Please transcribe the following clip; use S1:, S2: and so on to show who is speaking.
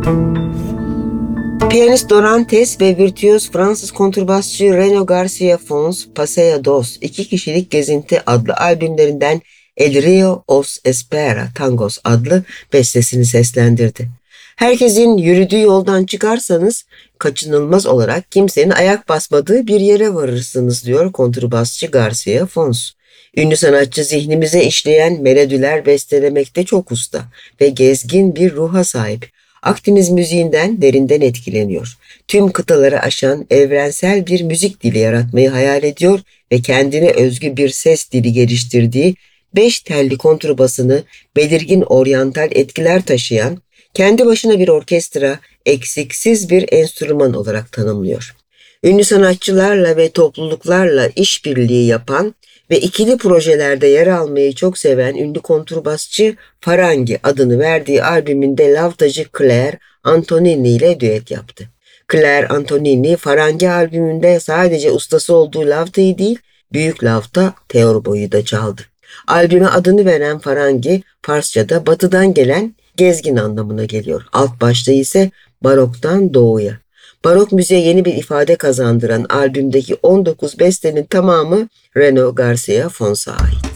S1: Piyanist Dorantes ve virtüöz Fransız kontrbasçı Reno Garcia Fons, Pasea Dos, 2 kişilik gezinti adlı albümlerinden El Rio os Espera Tangos adlı bestesini seslendirdi. Herkesin yürüdüğü yoldan çıkarsanız kaçınılmaz olarak kimsenin ayak basmadığı bir yere varırsınız diyor kontrbasçı Garcia Fons. Ünlü sanatçı zihnimize işleyen melodiler bestelemekte çok usta ve gezgin bir ruha sahip. Akdeniz müziğinden derinden etkileniyor. Tüm kıtaları aşan evrensel bir müzik dili yaratmayı hayal ediyor ve kendine özgü bir ses dili geliştirdiği 5 telli kontrbasını belirgin oryantal etkiler taşıyan, kendi başına bir orkestra, eksiksiz bir enstrüman olarak tanımlıyor. Ünlü sanatçılarla ve topluluklarla işbirliği yapan ve ikili projelerde yer almayı çok seven ünlü kontrbasçı Farangi adını verdiği albümünde lavtacı Claire Antonini ile düet yaptı. Claire Antonini, Farangi albümünde sadece ustası olduğu lavtayı değil, büyük lavta teorboyu da çaldı. Albüme adını veren Farangi, Farsça'da batıdan gelen gezgin anlamına geliyor. Alt başta ise baroktan doğuya. Barok müziğe yeni bir ifade kazandıran albümdeki 19 bestenin tamamı Reno Garcia Fons'a ait.